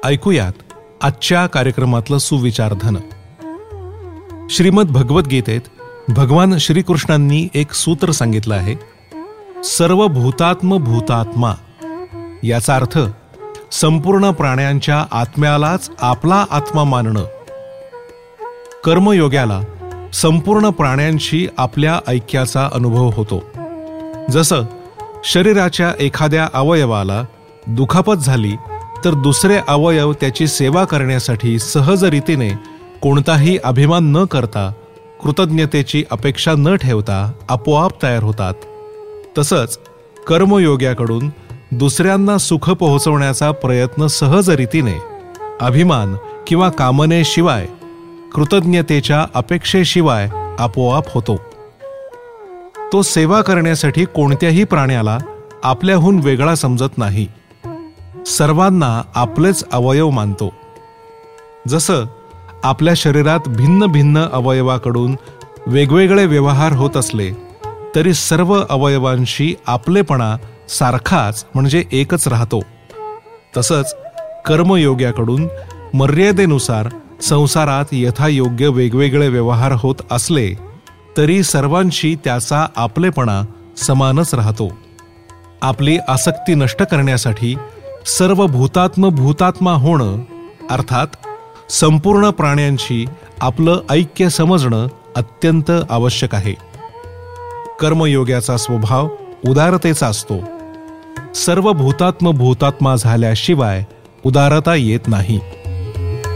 ऐकूयात आजच्या कार्यक्रमातलं सुविचारधन. श्रीमद भगवद्गीतेत भगवान श्रीकृष्णांनी एक सूत्र सांगितलं आहे, सर्व भूतात्म भूतात्मा. याचा अर्थ संपूर्ण प्राण्यांच्या आत्म्यालाच आपला आत्मा मानणं. कर्मयोग्याला संपूर्ण प्राण्यांशी आपल्या ऐक्याचा अनुभव होतो. जसं शरीराच्या एखाद्या अवयवाला दुखापत झाली तर दुसरे अवयव त्याची सेवा करण्यासाठी सहजरीतीने कोणताही अभिमान न करता, कृतज्ञतेची अपेक्षा न ठेवता आपोआप तयार होतात. तसंच कर्मयोग्याकडून दुसऱ्यांना सुख पोहोचवण्याचा प्रयत्न सहजरीतीने, अभिमान किंवा कामनेशिवाय, कृतज्ञतेच्या अपेक्षेशिवाय आपोआप होतो. तो सेवा करण्यासाठी कोणत्याही प्राण्याला आपल्याहून वेगळा समजत नाही. सर्वांना आपलेच अवयव मानतो. जसं आपल्या शरीरात भिन्न भिन्न अवयवाकडून वेगवेगळे व्यवहार होत असले तरी सर्व अवयवांशी आपलेपणा सारखाच म्हणजे एकच राहतो. तसंच कर्मयोग्याकडून मर्यादेनुसार संसारात यथायोग्य वेगवेगळे व्यवहार होत असले तरी सर्वांशी त्याचा आपलेपणा समानच राहतो. आपली आसक्ती नष्ट करण्यासाठी सर्व भूतात्म भूतात्मा होणं, अर्थात संपूर्ण प्राण्यांशी आपलं ऐक्य समजणं अत्यंत आवश्यक आहे. कर्मयोग्याचा स्वभाव उदारतेचा असतो. सर्व भूतात्म भूतात्मा झाल्याशिवाय उदारता येत नाही.